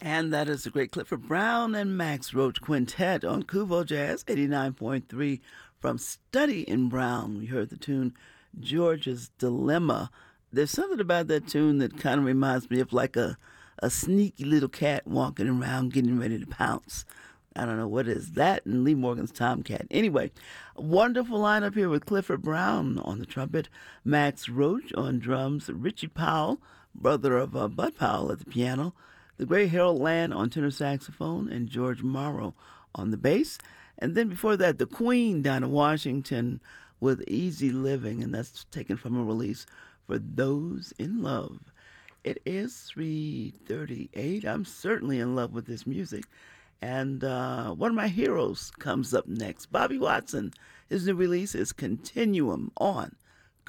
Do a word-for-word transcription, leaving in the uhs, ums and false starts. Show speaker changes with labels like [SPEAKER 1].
[SPEAKER 1] And that is the great Clifford Brown and Max Roach Quintet on Kuvo Jazz eighty-nine point three from Study in Brown. We heard the tune George's Dilemma. There's something about that tune that kind of reminds me of like a, a sneaky little cat walking around getting ready to pounce. I don't know what is that, and Lee Morgan's Tomcat. Anyway, a wonderful lineup here with Clifford Brown on the trumpet, Max Roach on drums, Richie Powell, brother of uh, Bud Powell, at the piano, the great Harold Land on tenor saxophone, and George Morrow on the bass. And then before that, the Queen, Dinah Washington, with Easy Living, and that's taken from a release for Those in Love. It is three thirty-eight. I'm certainly in love with this music. And uh, one of my heroes comes up next. Bobby Watson. His new release is Continuum on